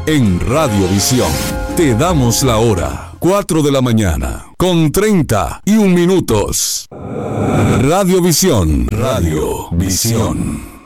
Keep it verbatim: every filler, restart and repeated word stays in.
en Radiovisión. Te damos la hora, cuatro de la mañana, con treinta y un minutos. Radiovisión, Radiovisión.